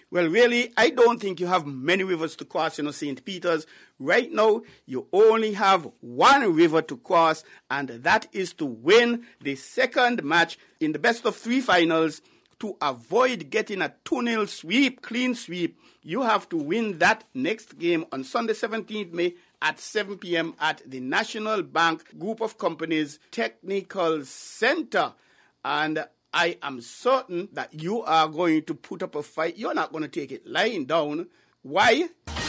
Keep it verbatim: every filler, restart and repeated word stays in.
Well, really, I don't think you have many rivers to cross, you know, Saint Peter's. Right now, you only have one river to cross, and that is to win the second match in the best of three finals. To avoid getting a two nil sweep, clean sweep, you have to win that next game on Sunday, seventeenth of May at seven p.m. at the National Bank Group of Companies Technical Center. And I am certain that you are going to put up a fight. You're not going to take it lying down. Why?